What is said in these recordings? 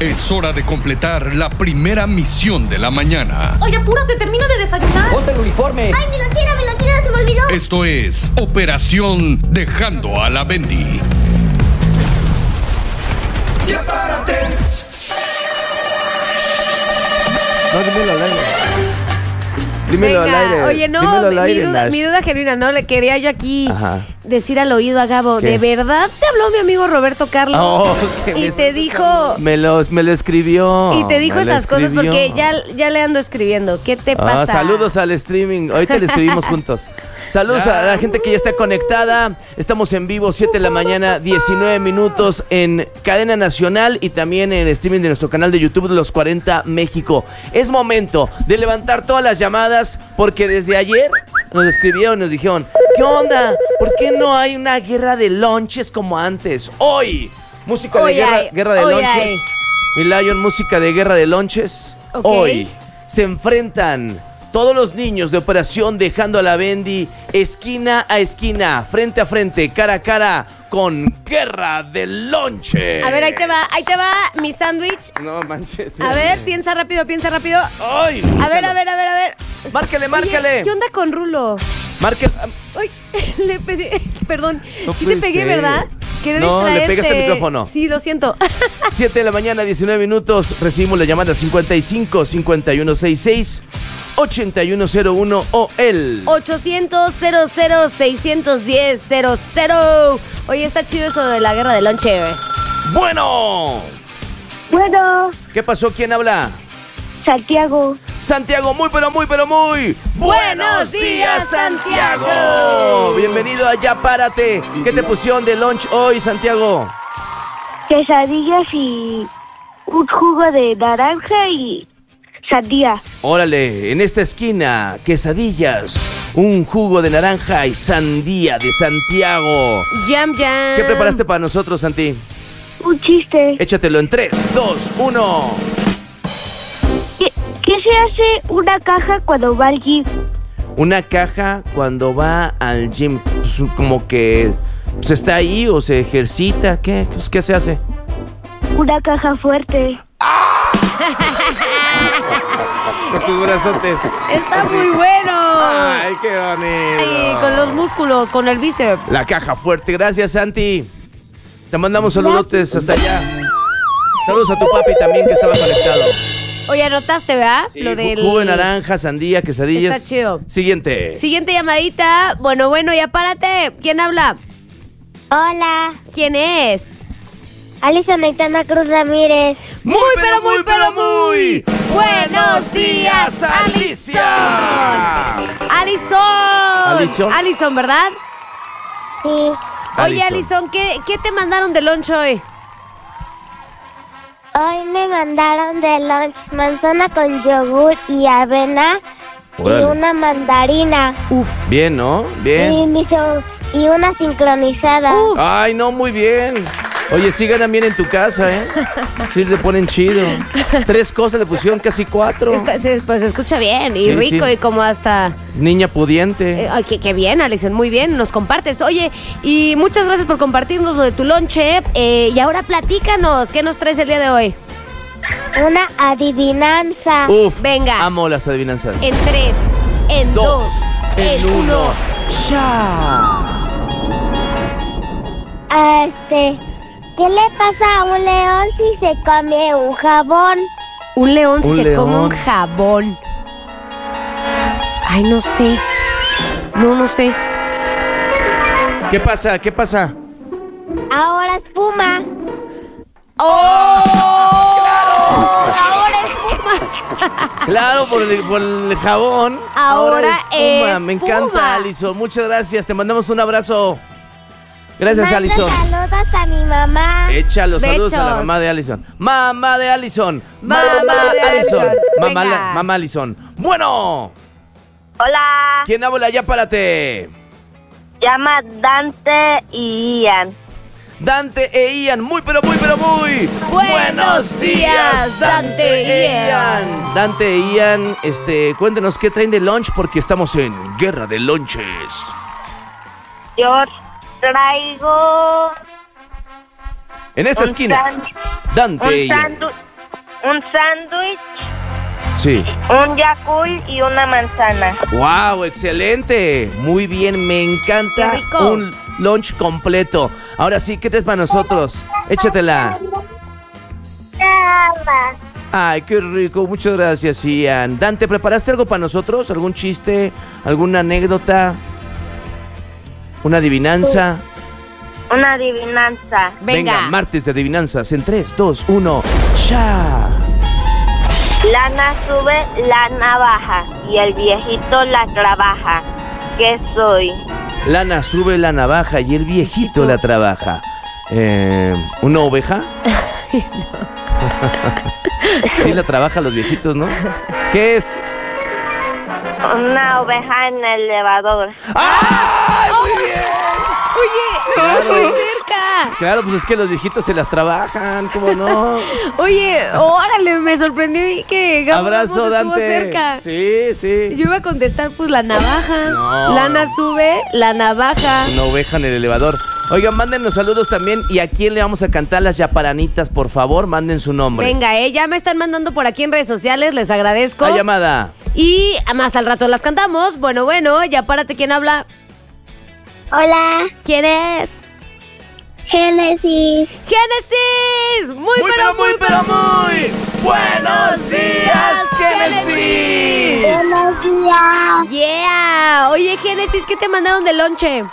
Es hora de completar la primera misión de la mañana. Oye, apúrate, termina de desayunar. ¡Ponte el uniforme! ¡Ay, mi lonchera, se me olvidó! Esto es Operación Dejando a la Bendy. ¡Ya párate! No, dímelo al aire. Dímelo al aire. Oye, no, dímelo al aire, mi duda genuina, ¿no? Le quería yo aquí decir al oído a Gabo, ¿qué? ¿de verdad te habló mi amigo Roberto Carlos? Oh, y te dijo... Me lo escribió. Y te dijo me lo esas cosas escribió. porque ya le ando escribiendo. ¿Qué te pasa? Saludos al streaming. Ahorita le escribimos juntos. Saludos a la gente que ya está conectada. Estamos en vivo, 7 de la mañana, 19 minutos en cadena nacional y también en el streaming de nuestro canal de YouTube de Los 40 México. Es momento de levantar todas las llamadas porque desde ayer nos escribieron y nos dijeron, ¿qué onda? ¿Por qué no hay una guerra de lonches como antes? Hoy, música de guerra de lonches. Mi Lion, música de guerra de lonches. Okay. Hoy se enfrentan todos los niños de Operación Dejando a la Bendy, esquina a esquina, frente a frente, cara a cara, con guerra de lonches. A ver, ahí te va mi sándwich. No manches. A ver, piensa rápido. Ay, A ver. Márcale. Oye, ¿qué onda con Rulo? Márcale. Ay, le pedí, perdón. No Sí puede te pegué, ser. ¿verdad? Quedé No, le distraerte. pegaste el micrófono. Sí, lo siento. 7 de la mañana, 19 minutos. Recibimos la llamada 55 5166 8101 o el 800-00-610-00. Oye, está chido eso de la guerra de lonches. Bueno. ¿Qué pasó? ¿Quién habla? Santiago. Santiago, muy buenos días, Santiago. Bienvenido a Ya Párate. ¿Qué te pusieron de lunch hoy, Santiago? Quesadillas y un jugo de naranja y sandía. Órale, en esta esquina, quesadillas, un jugo de naranja y sandía de Santiago. Jam. ¿Qué preparaste para nosotros, Santi? Un chiste. Échatelo en 3, 2, 1. ¿Qué se hace una caja cuando va al gym? Una caja cuando va al gym, pues, como que pues, está ahí o se ejercita. ¿Qué se hace? Una caja fuerte. Con sus brazotes. Está Así. muy bueno. Ay, qué bonito. Ay, con los músculos, con el bíceps. La caja fuerte. Gracias, Santi. Te mandamos saludotes hasta allá. Saludos a tu papi también que estaba conectado. Oye, anotaste, ¿verdad? Sí, Lo del... jugo de naranja, sandía, quesadillas. Está chido. Siguiente llamadita. Bueno, ya párate. ¿Quién habla? Hola. ¿Quién es? Alison Aitana Cruz Ramírez. Muy buenos días, Alicia. Alison, ¿verdad? Sí. Oye, Alison, ¿qué te mandaron de lunch hoy? Hoy me mandaron de lunch manzana con yogur y avena. Órale. Y una mandarina. Uf. Bien, ¿no? Bien. Y una sincronizada. Uf. Ay, no, muy bien. Oye, sí ganan bien en tu casa, ¿eh? Sí, le ponen chido. 3 cosas le pusieron, casi 4. Pues se escucha bien y Sí, rico sí. y como hasta... Niña pudiente. Ay, qué bien, Alison, muy bien, nos compartes. Oye, y muchas gracias por compartirnos lo de tu lonche. Y ahora platícanos, ¿qué nos traes el día de hoy? Una adivinanza. Uf, Venga. amo las adivinanzas. En 3, en 2, en 1. ¡Ya! ¿Qué le pasa a un león si se come un jabón? Un león si Un se come un león. jabón. Ay, no sé. No sé. ¿Qué pasa? Ahora espuma. ¡Oh! Ahora espuma. Claro, por el jabón. Ahora espuma. Me espuma. encanta, Alison. Muchas gracias. Te mandamos un abrazo. Gracias, Manda Alison. saludos a mi mamá. Echa los saludos a la Bechos. mamá de Alison. Mamá de Alison. Mamá de Alison. Alison. Venga. Mamá Alison. Bueno. Hola, ¿Quién habla? Ya párate. llama Dante y Ian. Dante e Ian. Muy buenos días, Dante e Ian. Dante e Ian, cuéntenos qué traen de lunch porque estamos en Guerra de Lonches. Yo traigo En esta esquina, Dante e Ian. un sándwich, Sí. un Yakult y una manzana. ¡Wow! ¡Excelente! Muy bien, me encanta ¡Qué rico! un lunch completo. Ahora sí, ¿qué traes para nosotros? Échatela. Cama. Ay, qué rico. Muchas gracias, Ian. Dante, ¿preparaste algo para nosotros? ¿Algún chiste? ¿Alguna anécdota? ¿Una adivinanza? Una adivinanza. Venga. Martes de adivinanzas en 3, 2, 1. ¡Ya! Lana sube, lana baja y el viejito la trabaja. ¿Qué soy? Lana sube la navaja y el viejito la trabaja. ¿Una oveja? Sí la trabajan los viejitos, ¿no? ¿Qué es? Una oveja en el elevador. ¡Ay, muy bien! Oye, Claro. muy cerca. Claro, pues es que los viejitos se las trabajan, ¿cómo no? Oye, órale, me sorprendió y que Gabo Abrazo, Ramos estuvo Dante. cerca. Sí. Yo iba a contestar, pues, la navaja. No. Lana sube, la navaja. Una oveja en el elevador. Oigan, mándenos saludos también. ¿Y a quién le vamos a cantar las yaparanitas? Por favor, manden su nombre. Venga, ya me están mandando por aquí en redes sociales, les agradezco. La llamada. Y más al rato las cantamos. Bueno, ya párate, ¿quién habla? Hola, ¿Quién es? Génesis. ¡Génesis! Muy buenos días, Génesis. Buenos días. ¡Yeah! Oye, Génesis, ¿qué te mandaron de lonche?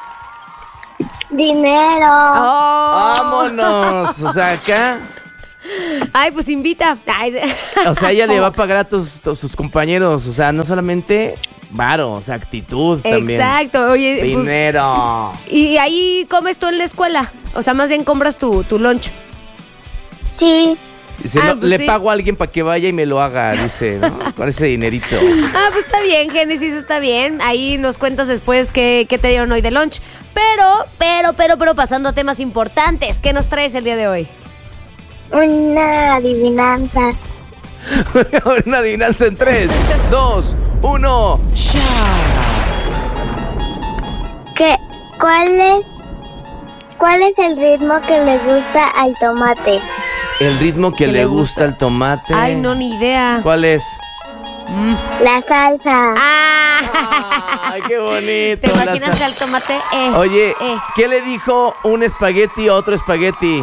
Dinero. ¡Oh! Vámonos. O sea, acá. Ay, pues invita. Ay. O sea, ella le va a pagar a sus compañeros. O sea, no solamente varo, o sea, actitud también. Exacto. Oye, pues, Dinero. ¿y ahí comes tú en la escuela? O sea, más bien compras tu lunch. Sí. Dice, Ah, no, pues le sí. pago a alguien para que vaya y me lo haga, dice, ¿no? Con ese dinerito. Ah, pues está bien, Génesis, está bien. Ahí nos cuentas después qué te dieron hoy de lunch. Pero, pasando a temas importantes. ¿Qué nos traes el día de hoy? Una adivinanza. Una adivinanza en 3, 2, 1. ¿Cuál es el ritmo que le gusta al tomate? El ritmo que le gusta al tomate. Ay, no, ni idea. ¿Cuál es? La salsa. Ah. Ay, qué bonito. ¿Te la imaginas sal- al tomate? Oye, ¿qué le dijo un espagueti a otro espagueti?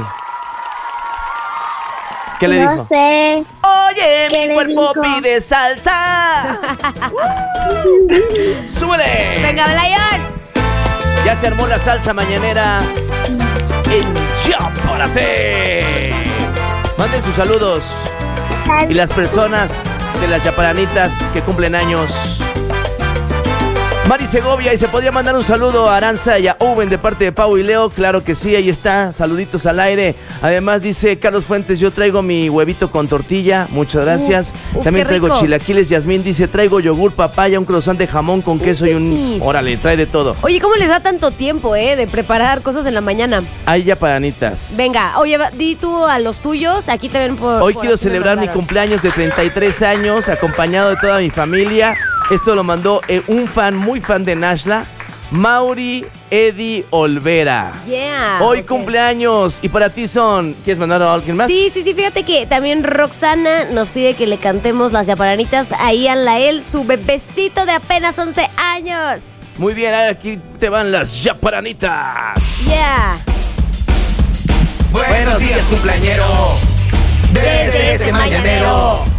¿Qué le No dijo? sé. Oye, ¿Qué mi le cuerpo dijo? pide salsa. ¡Súbele! Venga, Blayón. Ya se armó la salsa mañanera en Ya Párate. Manden sus saludos. Y las personas de las yaparanitas que cumplen años. Mari Segovia, y se podría mandar un saludo a Aranza y a Owen de parte de Pau y Leo. Claro que sí, ahí está, saluditos al aire. Además dice Carlos Fuentes, yo traigo mi huevito con tortilla, muchas gracias. También qué traigo rico. chilaquiles. Yasmín dice, traigo yogur, papaya, un croissant de jamón con queso y un... Órale, trae de todo. Oye, ¿cómo les da tanto tiempo, de preparar cosas en la mañana? Hay yaparanitas. Venga, oye, di tú a los tuyos, aquí también por... Hoy por quiero aquí me celebrar mi mandaron. cumpleaños de 33 años, acompañado de toda mi familia. Esto lo mandó un fan, muy fan de Nashla, Mauri Eddie Olvera. Yeah. Hoy ok. cumpleaños, y para ti son... ¿Quieres mandar a alguien más? Sí, fíjate que también Roxana nos pide que le cantemos las yaparanitas a Ian Lael, su bebecito de apenas 11 años. Muy bien, aquí te van las yaparanitas. Yeah. Buenos días, cumpleañero. Desde este mañanero.